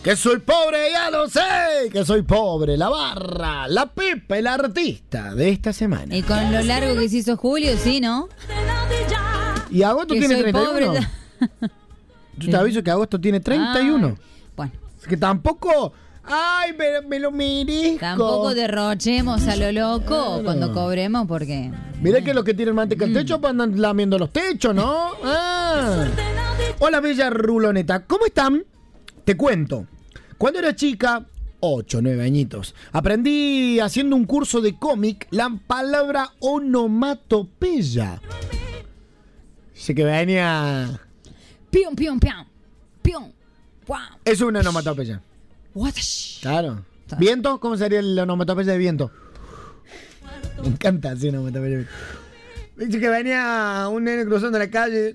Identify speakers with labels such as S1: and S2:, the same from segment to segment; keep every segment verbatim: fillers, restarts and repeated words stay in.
S1: Que soy pobre, ya lo sé, que soy pobre. La barra, la Pepa, el artista de esta semana.
S2: Y con lo largo que se hizo Julio, sí, ¿no?
S1: Y agosto
S2: Que
S1: tiene
S2: soy
S1: treinta y uno.
S2: pobre.
S1: Yo te aviso que agosto tiene treinta y uno.
S2: Ay, bueno,
S1: Es que tampoco... Ay, me, me lo merezco.
S2: tampoco derrochemos a lo loco cuando cobremos porque...
S1: Mirá que los que tienen manteca al techo andan lamiendo los techos, ¿no? Ah. Hola, bella ruloneta. ¿Cómo están? Te cuento. Cuando era chica, ocho, nueve añitos, aprendí haciendo un curso de cómic la palabra onomatopeya. Sé que venía...
S2: Pium, pium, pium. Pium. Guau.
S1: Eso es una onomatopeya.
S2: Watash.
S1: Claro. ¿Viento? ¿Cómo sería la onomatopeya de viento? Me encanta así onomatopeya de viento. Dice que venía un nene cruzando la calle.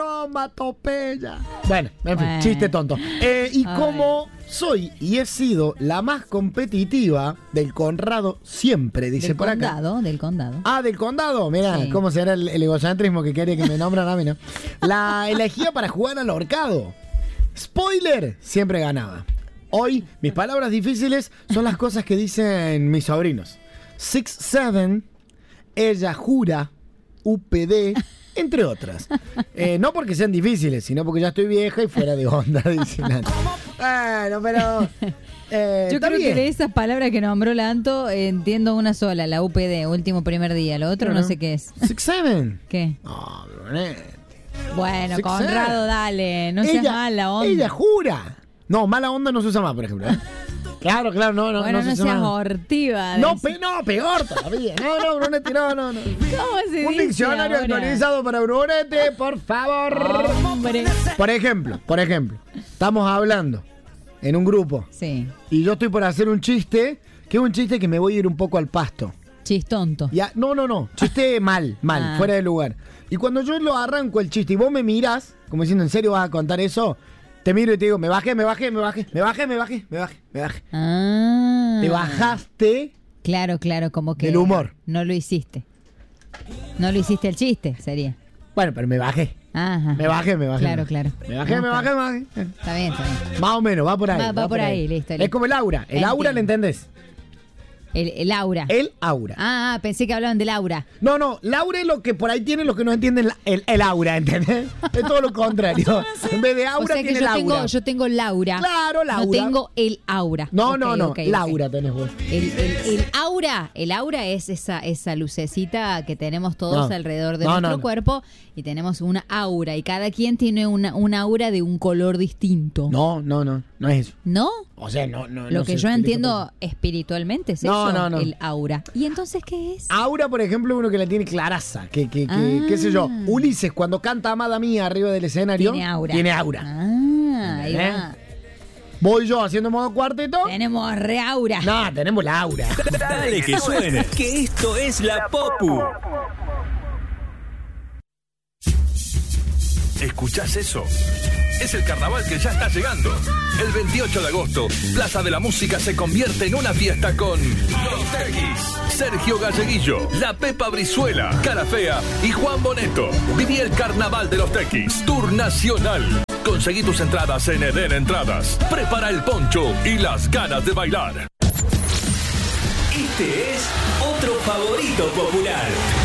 S1: Onomatopeya. Bueno, en fin,
S2: Bueno.
S1: chiste tonto. Eh, y
S2: Ay.
S1: como soy y he sido la más competitiva del Conrado siempre, dice
S2: Del
S1: por acá.
S2: condado, del condado.
S1: Ah, del condado. Mira,
S2: Sí.
S1: cómo será el, el egocentrismo que quería que me nombran a mí, ¿no? La elegía para jugar al ahorcado. Spoiler, siempre ganaba. Hoy, mis palabras difíciles son las cosas que dicen mis sobrinos. Six, seven, ella jura, U P D, entre otras. Eh, no porque sean difíciles, sino porque ya estoy vieja y fuera de onda, dice Nani. Bueno, pero... eh,
S2: Yo
S1: está
S2: creo
S1: bien.
S2: que de esas palabras que nombró Lanto eh, entiendo una sola, la U P D, último primer día. Lo otro
S1: Claro.
S2: no sé qué es.
S1: Six, seven.
S2: ¿Qué?
S1: No, Brunet.
S2: Bueno,
S1: Six,
S2: Conrado,
S1: seven.
S2: dale, no seas
S1: ella,
S2: mala onda.
S1: Ella jura. No, mala onda no se usa más, por ejemplo. ¿eh? Claro, claro, no, no,
S2: bueno,
S1: no,
S2: no,
S1: se
S2: seas
S1: usa más.
S2: hortiva.
S1: No,
S2: decís.
S1: pe- no, peor todavía. No, no, Brunete, no, no, no.
S2: ¿Cómo se
S1: Un
S2: dice
S1: diccionario
S2: ahora?
S1: actualizado para Brunete, por favor.
S2: Hombre.
S1: Por ejemplo, por ejemplo, estamos hablando en un grupo
S2: Sí,
S1: y yo estoy por hacer un chiste, que es un chiste que me voy a ir un poco al pasto.
S2: chistonto.
S1: Ya, no, no, no, chiste mal, mal,
S2: Ah.
S1: fuera de lugar. Y cuando yo lo arranco el chiste y vos me mirás, como diciendo, ¿en serio vas a contar eso? Te miro y te digo, me bajé, me bajé, me bajé, me bajé, me bajé, me bajé, me bajé.
S2: Ah.
S1: Te bajaste.
S2: Claro, claro, como que...
S1: Del humor.
S2: No lo hiciste. No lo hiciste el chiste, sería.
S1: Bueno, pero me bajé.
S2: Ajá.
S1: Me bajé, me bajé.
S2: Claro,
S1: me
S2: claro.
S1: Me bajé,
S2: No,
S1: me
S2: está
S1: bajé, me bajé.
S2: Está bien, está bien.
S1: Más o menos, va por ahí.
S2: Va- va por ahí, listo,
S1: Es
S2: listo.
S1: como el aura. El aura,
S2: Entiendo.
S1: ¿le entendés?
S2: El, el aura.
S1: El aura.
S2: Ah, ah, pensé que hablaban del aura.
S1: No, no, Laura es lo que por ahí tienen los que no entienden la- el, el aura, ¿entendés? Es todo lo contrario. En vez de
S2: O
S1: aura
S2: sea que
S1: tiene
S2: yo
S1: el
S2: tengo,
S1: aura.
S2: yo tengo Laura.
S1: Claro, Laura.
S2: No tengo el aura.
S1: No,
S2: Ok,
S1: no, no,
S2: ok, ok.
S1: Laura tenés vos.
S2: El, el- el aura, el aura es esa, esa lucecita que tenemos todos
S1: No.
S2: alrededor de
S1: No,
S2: nuestro
S1: no, no.
S2: cuerpo y tenemos una aura y cada quien tiene una, una aura de un color distinto.
S1: No, no, no, no es eso.
S2: ¿No?
S1: O sea, no, no.
S2: Lo
S1: no
S2: que
S1: se
S2: yo
S1: utiliza
S2: entiendo
S1: por
S2: espiritualmente es
S1: No,
S2: eso,
S1: no, no.
S2: el aura. ¿Y entonces qué es?
S1: eso. Aura, por ejemplo, uno que la tiene claraza. Que, que, que
S2: Ah.
S1: qué sé yo. Ulises, cuando canta Amada Mía arriba del escenario.
S2: Tiene aura.
S1: Tiene aura.
S2: Ah, ahí
S1: ¿Eh?
S2: va.
S1: Voy yo haciendo modo cuarteto.
S2: Tenemos re aura.
S1: No, tenemos la aura.
S3: Dale que suene, que esto es la Popu. ¿Escuchás eso? Es el carnaval que ya está llegando. El veintiocho de agosto, Plaza de la Música se convierte en una fiesta con Los Tequis, Sergio Galleguillo, La Pepa Brizuela, Cara Fea y Juan Boneto. Viví el carnaval de Los Tequis, Tour Nacional. Conseguí tus entradas en Eden Entradas. Prepara el poncho y las ganas de bailar.
S4: Este es otro favorito popular.